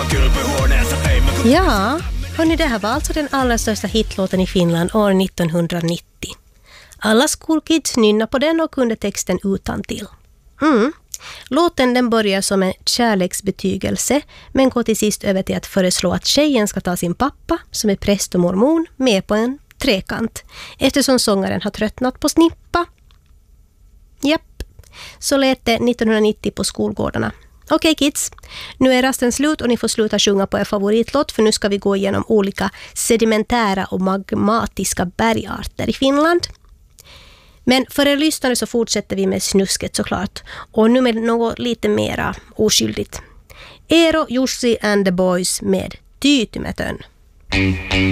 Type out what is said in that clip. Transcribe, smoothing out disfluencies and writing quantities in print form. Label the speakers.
Speaker 1: Ja, hörni, det här var alltså den allra största hitlåten i Finland år 1990. Alla skolkids nynnar på den och kunde texten utantill. Låten den börjar som en kärleksbetygelse men går till sist över till att föreslå att tjejen ska ta sin pappa, som är präst och mormon, med på en trekant eftersom sångaren har tröttnat på snippa. Japp, så lät det 1990 på skolgårdarna. Okej kids, nu är rasten slut och ni får sluta sjunga på er favoritlåt för nu ska vi gå igenom olika sedimentära och magmatiska bergarter i Finland. Men för er lyssnare så fortsätter vi med snusket såklart. Och nu med något lite mera oskyldigt. Eero, Jussi and the Boys med Tyytymätön.